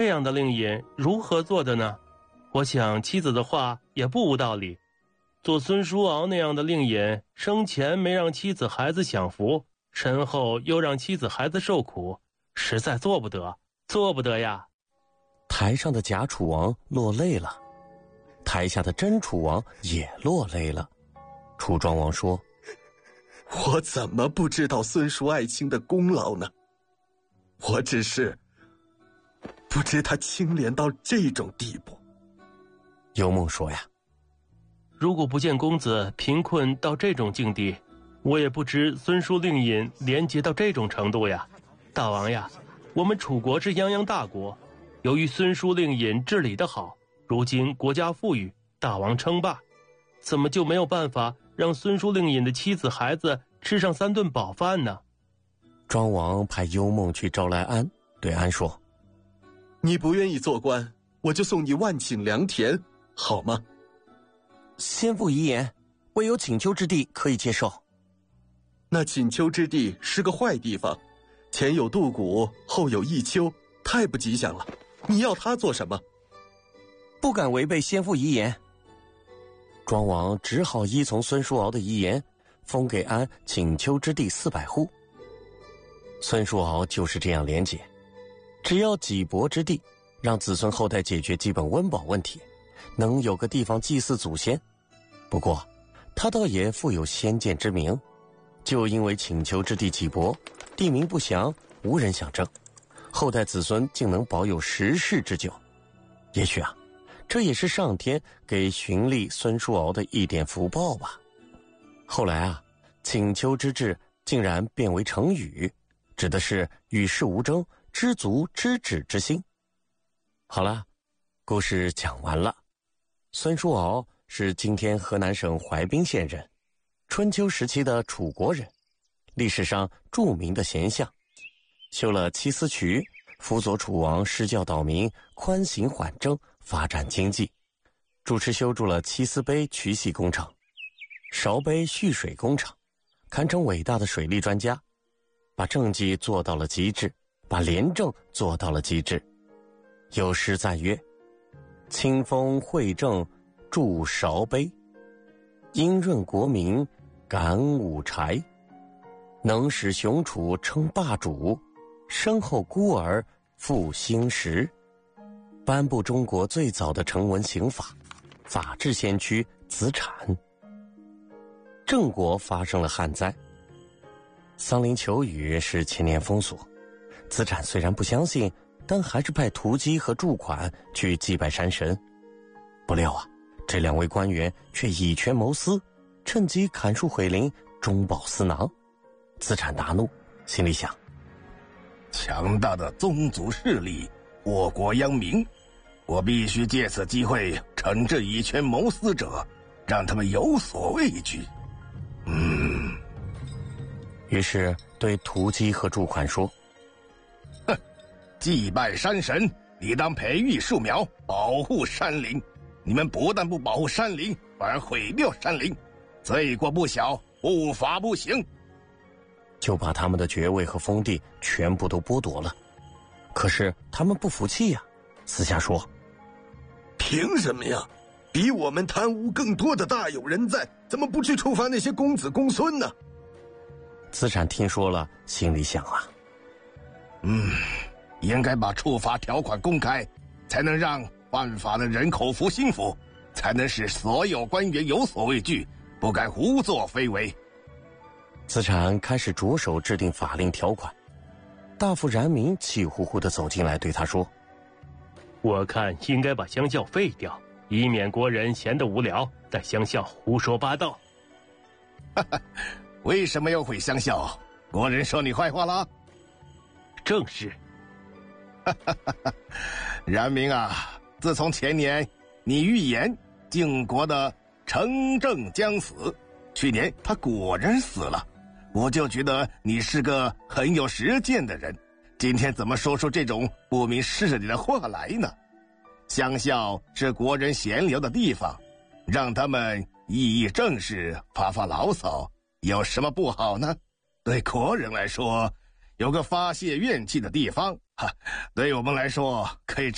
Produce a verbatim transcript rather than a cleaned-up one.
样的令尹如何做的呢？我想妻子的话也不无道理。做孙叔敖那样的令尹，生前没让妻子孩子享福，身后又让妻子孩子受苦，实在做不得，做不得呀。 台上的假楚王落泪了，台下的真楚王也落泪了。楚庄王说： 我怎么不知道孙叔爱卿的功劳呢？我只是不知他清廉到这种地步。 幽梦说呀， 如果不见公子贫困到这种境地，我也不知孙叔令尹廉洁到这种程度呀。大王呀，我们楚国是泱泱大国，由于孙叔令尹治理得好，如今国家富裕，大王称霸，怎么就没有办法让孙叔令尹的妻子孩子吃上三顿饱饭呢？ 庄王派幽梦去招来安，对安说： 你不愿意做官，我就送你万顷良田，好吗？ 先父遗言，未有请求之地可以接受。 那请求之地是个坏地方，前有杜谷，后有弈秋，太不吉祥了。你要他做什么？ 不敢违背先父遗言。庄王只好依从孙叔敖的遗言，封给安请求之地四百户。孙叔敖就是这样廉洁，只要几帛之地，让子孙后代解决基本温饱问题，能有个地方祭祀祖先。不过他倒也富有先见之明，就因为请求之地几帛，地名不详，无人想争，后代子孙竟能保有十世之久。也许啊，这也是上天给循吏孙叔敖的一点福报吧。后来啊，请求之志竟然变为成语，指的是与世无争，知足知止之心。好了，故事讲完了。孙叔敖是今天河南省怀滨县人，春秋时期的楚国人，历史上著名的贤相，修了七思渠，辅佐楚王施教导民，宽刑缓政，发展经济，主持修筑了七思碑渠系工程、韶碑蓄水工程，堪称伟大的水利专家，把政绩做到了极致，把廉政做到了极致。有诗赞曰：清风惠政筑韶碑，阴润国民感五柴，能使雄楚称霸主，身后孤儿复兴时。颁布中国最早的成文刑法，法治先驱子产。郑国发生了旱灾，桑林求雨是千年风俗，子产虽然不相信，但还是派屠姬和祝款去祭拜山神。不料啊，这两位官员却以权谋私，趁机砍树毁林，中饱私囊。子产大怒，心里想： 强大的宗族势力，我国殃民，我必须借此机会惩治以权谋私者，让他们有所畏惧。嗯， 于是对屠姬和祝款说： 哼，祭拜山神，理当培育树苗，保护山林。你们不但不保护山林，反而毁掉山林，罪过不小，不罚不行。 就把他们的爵位和封地全部都剥夺了。可是他们不服气呀、啊，私下说： 凭什么呀？比我们贪污更多的大有人在，怎么不去处罚那些公子公孙呢？ 子产听说了，心里想啊， 嗯，应该把处罚条款公开，才能让犯法的人口服心服，才能使所有官员有所畏惧，不敢胡作非为。 子产开始着手制定法令条款。大夫冉明气呼呼地走进来，对他说： 我看应该把乡校废掉，以免国人闲得无聊，在乡校胡说八道。 哈哈，为什么要毁乡校？国人说你坏话了？ 正是。 哈哈哈哈，冉明啊，自从前年你预言晋国的成正将死，去年他果然死了，我就觉得你是个很有实践的人，今天怎么说出这种不明事理的话来呢？乡校是国人闲聊的地方，让他们议议政事，发发牢骚，有什么不好呢？对国人来说，有个发泄怨气的地方，哈，对我们来说可以